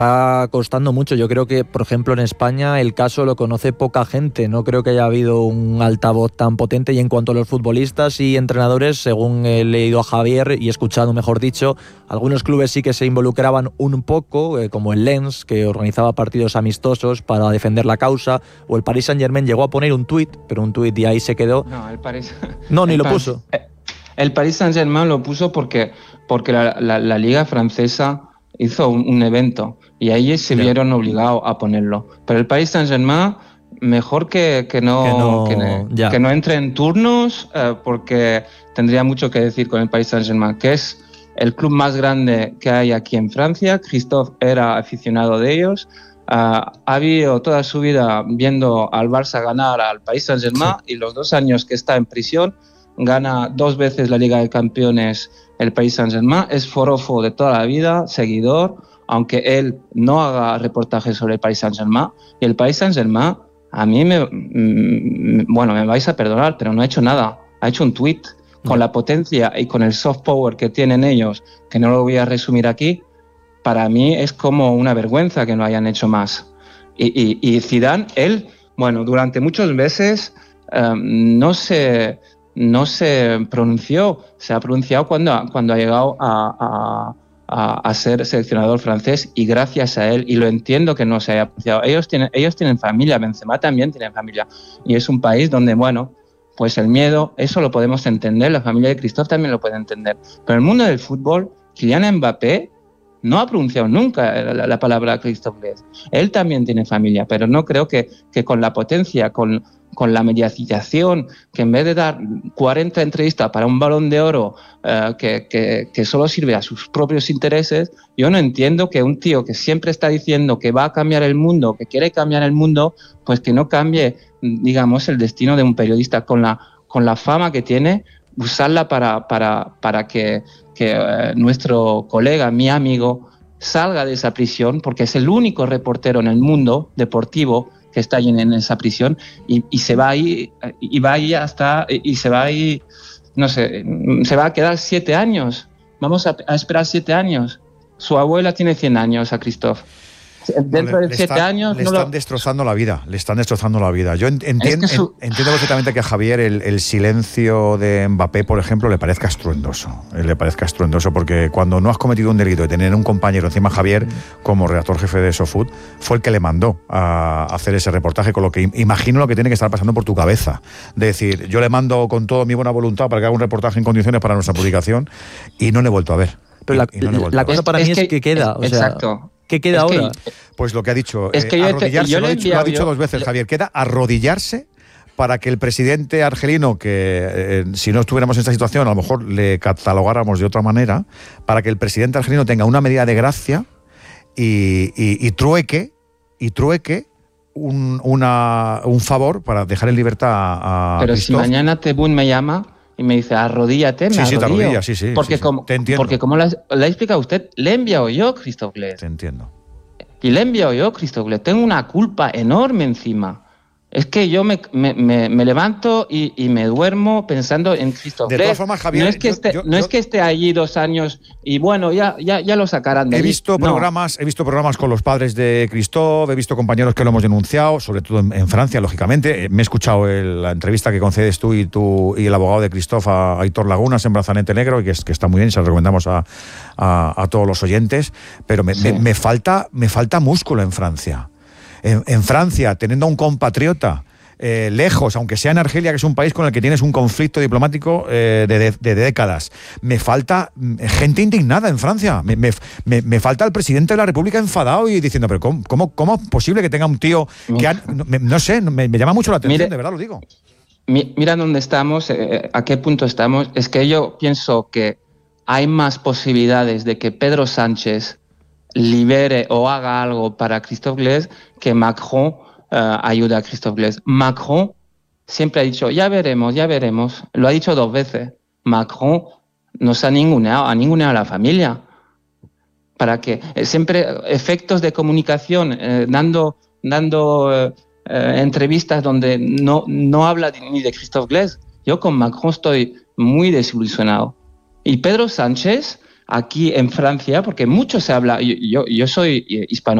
Está costando mucho. Yo creo que, por ejemplo, en España el caso lo conoce poca gente. No creo que haya habido un altavoz tan potente. Y en cuanto a los futbolistas y entrenadores, según he leído a Javier y he escuchado, mejor dicho, algunos clubes sí que se involucraban un poco, como el Lens, que organizaba partidos amistosos para defender la causa, o el Paris Saint-Germain llegó a poner un tuit, pero un tuit y ahí se quedó. No, el Paris... No, ni lo puso. El Paris Saint-Germain lo puso porque la liga francesa hizo un evento y ahí se vieron obligados a ponerlo. Pero el Paris Saint-Germain, mejor que no entre en turnos, porque tendría mucho que decir con el Paris Saint-Germain, que es el club más grande que hay aquí en Francia. Christophe era aficionado de ellos. Ha habido toda su vida viendo al Barça ganar al Paris Saint-Germain, y los 2 años que está en prisión gana 2 veces la Liga de Campeones el Paris Saint-Germain. Es forofo de toda la vida, seguidor, aunque él no haga reportajes sobre el Paris Saint-Germain. Y el Paris Saint-Germain, a mí me vais a perdonar, pero no ha hecho nada. Ha hecho un tuit con la potencia y con el soft power que tienen ellos, que no lo voy a resumir aquí. Para mí es como una vergüenza que no hayan hecho más. Y Zidane, él, durante muchos meses no se pronunció. Se ha pronunciado cuando ha llegado a ser seleccionador francés, y gracias a él, y lo entiendo que no se haya pronunciado. Ellos tienen familia, Benzema también tiene familia, y es un país donde, pues el miedo, eso lo podemos entender, la familia de Christophe también lo puede entender, pero el mundo del fútbol, Kylian Mbappé no ha pronunciado nunca la palabra Christophe Glaise. Él también tiene familia, pero no creo que con la potencia, con la mediatización, que en vez de dar 40 entrevistas para un Balón de Oro que solo sirve a sus propios intereses, yo no entiendo que un tío que siempre está diciendo que va a cambiar el mundo, que quiere cambiar el mundo, pues que no cambie, digamos, el destino de un periodista con la fama que tiene, usarla para que nuestro colega, mi amigo, salga de esa prisión, porque es el único reportero en el mundo deportivo que está ahí en esa prisión, y se va ahí, no sé, se va a quedar 7 años. Vamos a esperar 7 años. Su abuela tiene 100 años, a Christophe. Dentro de 7 años... Le están destrozando la vida, Yo entiendo perfectamente que a Javier el silencio de Mbappé, por ejemplo, le parezca estruendoso. Porque cuando no has cometido un delito de tener un compañero, encima Javier, como redactor jefe de SoFood, fue el que le mandó a hacer ese reportaje, con lo que imagino lo que tiene que estar pasando por tu cabeza. De decir, yo le mando con toda mi buena voluntad para que haga un reportaje en condiciones para nuestra publicación, y no le he vuelto a ver. Pero la cosa para mí es que queda. Exacto. ¿Qué queda ahora? Pues lo que ha dicho, arrodillarse, lo ha dicho 2 veces, Javier, queda arrodillarse para que el presidente argelino, que si no estuviéramos en esta situación a lo mejor le catalogáramos de otra manera, para que el presidente argelino tenga una medida de gracia y trueque un favor para dejar en libertad a Pero Christophe. Si mañana Tebún me llama y me dice, arrodíllate, me arrodillo. Te arrodillas, sí. Te entiendo. Porque como le ha explicado usted, le he enviado yo Christophe Glaise. Te entiendo. Y le he enviado yo Christophe Glaise. Tengo una culpa enorme encima. Es que yo me levanto y me duermo pensando en Christophe Glaise. De todas formas, Javier, no es que esté allí 2 años y ya lo sacarán de He allí. visto programas con los padres de Christophe, he visto compañeros que lo hemos denunciado, sobre todo en Francia, lógicamente. Me he escuchado la entrevista que concedes tú y el abogado de Christophe a Aitor Lagunas en Brazalete Negro, y que está muy bien, y se lo recomendamos a todos los oyentes. Pero me falta músculo en Francia. En Francia, teniendo a un compatriota lejos, aunque sea en Argelia, que es un país con el que tienes un conflicto diplomático de décadas. Me falta gente indignada en Francia. Me falta el presidente de la República enfadado y diciendo, pero ¿cómo es posible que tenga un tío que no sé, me llama mucho la atención, de verdad lo digo. Mira dónde estamos, a qué punto estamos. Es que yo pienso que hay más posibilidades de que Pedro Sánchez libere o haga algo para Christophe Glaise que Macron ayude a Christophe Glaise. Macron siempre ha dicho, ya veremos. Lo ha dicho 2 veces. Macron nos ha ninguneado a la familia. ¿Para qué? Siempre efectos de comunicación, dando entrevistas donde no habla ni de Christophe Glaise. Yo con Macron estoy muy desilusionado. Y Pedro Sánchez aquí en Francia, porque mucho se habla, yo soy hispano